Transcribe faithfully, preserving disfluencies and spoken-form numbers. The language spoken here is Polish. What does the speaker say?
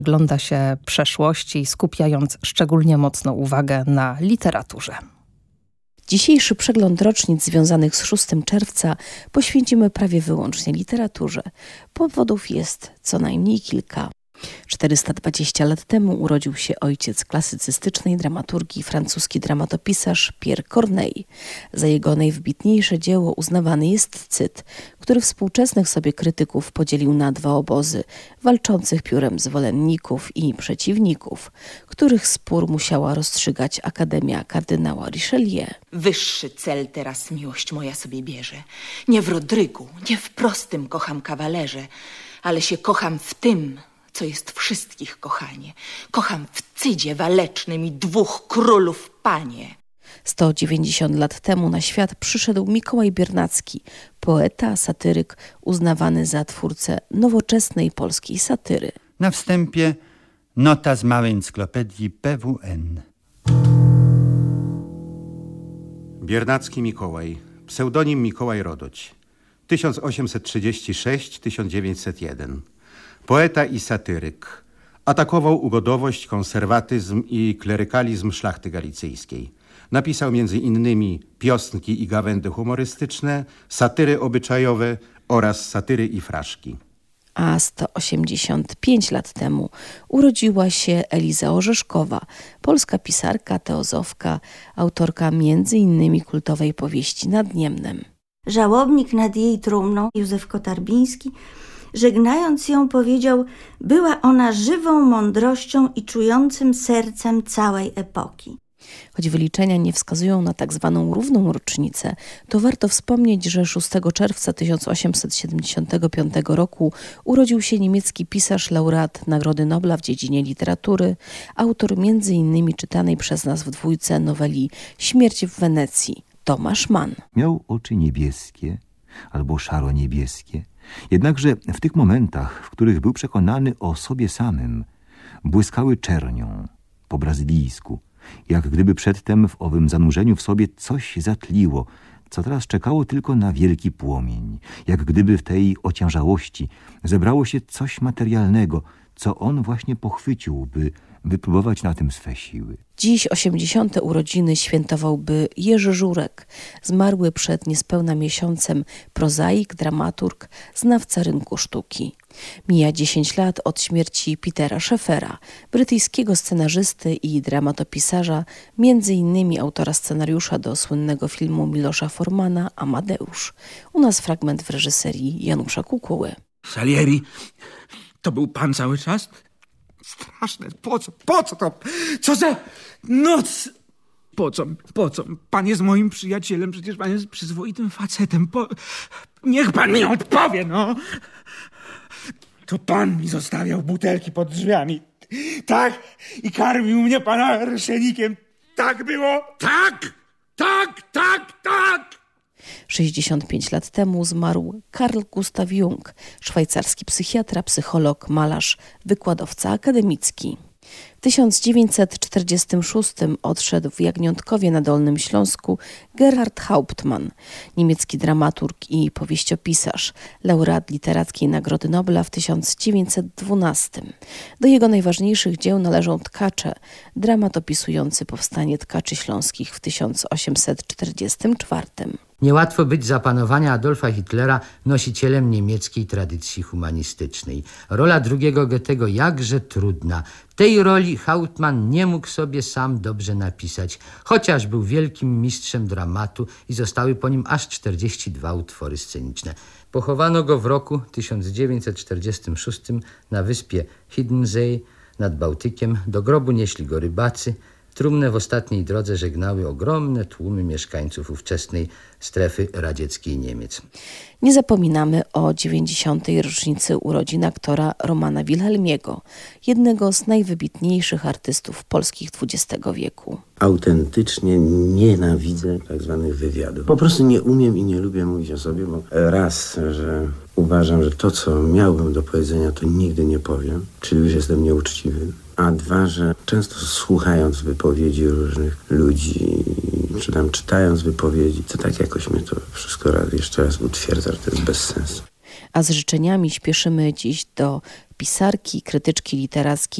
Ogląda się przeszłości, skupiając szczególnie mocno uwagę na literaturze. Dzisiejszy przegląd rocznic związanych z szóstego czerwca poświęcimy prawie wyłącznie literaturze. Powodów jest co najmniej kilka. czterysta dwadzieścia lat temu urodził się ojciec klasycystycznej dramaturgii, francuski dramatopisarz Pierre Corneille. Za jego najwybitniejsze dzieło uznawany jest Cid, który współczesnych sobie krytyków podzielił na dwa obozy, walczących piórem zwolenników i przeciwników, których spór musiała rozstrzygać Akademia kardynała Richelieu. Wyższy cel teraz miłość moja sobie bierze. Nie w Rodrygu, nie w prostym kocham kawalerze, ale się kocham w tym, co jest wszystkich kochanie. Kocham w Cydzie walecznym i dwóch królów panie. sto dziewięćdziesiąt lat temu na świat przyszedł Mikołaj Biernacki, poeta, satyryk, uznawany za twórcę nowoczesnej polskiej satyry. Na wstępie nota z małej encyklopedii P W N. Biernacki Mikołaj, pseudonim Mikołaj Rodoć, tysiąc osiemset trzydziesty szósty do tysiąc dziewięćset jeden. Poeta i satyryk. Atakował ugodowość, konserwatyzm i klerykalizm szlachty galicyjskiej. Napisał między innymi piosnki i gawędy humorystyczne, satyry obyczajowe oraz satyry i fraszki. A sto osiemdziesiąt pięć lat temu urodziła się Eliza Orzeszkowa, polska pisarka, teozofka, autorka między innymi kultowej powieści Nad Niemnem. Żałobnik nad jej trumną, Józef Kotarbiński, żegnając ją powiedział: była ona żywą mądrością i czującym sercem całej epoki. Choć wyliczenia nie wskazują na tak zwaną równą rocznicę, to warto wspomnieć, że szóstego czerwca tysiąc osiemset siedemdziesiątego piątego roku urodził się niemiecki pisarz, laureat Nagrody Nobla w dziedzinie literatury, autor między innymi czytanej przez nas w dwójce noweli Śmierć w Wenecji, Tomasz Mann. Miał oczy niebieskie albo szaro-niebieskie, jednakże w tych momentach, w których był przekonany o sobie samym, błyskały czernią, po brazylijsku, jak gdyby przedtem w owym zanurzeniu w sobie coś zatliło, co teraz czekało tylko na wielki płomień, jak gdyby w tej ociężałości zebrało się coś materialnego, co on właśnie pochwycił, by wypróbować na tym swe siły. Dziś osiemdziesiąte urodziny świętowałby Jerzy Żurek, zmarły przed niespełna miesiącem prozaik, dramaturg, znawca rynku sztuki. Mija dziesięć lat od śmierci Petera Scheffera, brytyjskiego scenarzysty i dramatopisarza, między innymi autora scenariusza do słynnego filmu Milosza Formana Amadeusz. U nas fragment w reżyserii Janusza Kukuły. Salieri, to był pan cały czas? Straszne, po co, po co to? Co za noc? Po co, po co? Pan jest moim przyjacielem, przecież pan jest przyzwoitym facetem. Po... Niech pan mi odpowie, no. To pan mi zostawiał butelki pod drzwiami. Tak? I karmił mnie pana ryszenikiem. Tak było? Tak! Tak, tak, tak! sześćdziesiąt pięć lat temu zmarł Carl Gustav Jung, szwajcarski psychiatra, psycholog, malarz, wykładowca akademicki. W tysiąc dziewięćset czterdziestym szóstym odszedł w Jagniątkowie na Dolnym Śląsku Gerhard Hauptmann, niemiecki dramaturg i powieściopisarz, laureat Literackiej Nagrody Nobla w tysiąc dziewięćset dwunastym. Do jego najważniejszych dzieł należą Tkacze, dramat opisujący powstanie Tkaczy Śląskich w tysiąc osiemset czterdziestym czwartym. Niełatwo być za panowania Adolfa Hitlera nosicielem niemieckiej tradycji humanistycznej. Rola drugiego Goethego jakże trudna. Tej roli Hauptmann nie mógł sobie sam dobrze napisać, chociaż był wielkim mistrzem dramatu i zostały po nim aż czterdzieści dwa utwory sceniczne. Pochowano go w roku tysiąc dziewięćset czterdziestym szóstym na wyspie Hiddensee nad Bałtykiem. Do grobu nieśli go rybacy. Trumnę w ostatniej drodze żegnały ogromne tłumy mieszkańców ówczesnej strefy radzieckiej Niemiec. Nie zapominamy o dziewięćdziesiątej rocznicy urodzin aktora Romana Wilhelmiego, jednego z najwybitniejszych artystów polskich dwudziestego wieku. Autentycznie nienawidzę tak zwanych wywiadów. Po prostu nie umiem i nie lubię mówić o sobie, bo raz, że uważam, że to, co miałbym do powiedzenia, to nigdy nie powiem, czyli już jestem nieuczciwy. A dwa, że często słuchając wypowiedzi różnych ludzi, czy tam czytając wypowiedzi, to tak jakoś mnie to wszystko raz, jeszcze raz utwierdza, że to jest bez sensu. A z życzeniami śpieszymy dziś do pisarki, krytyczki literackiej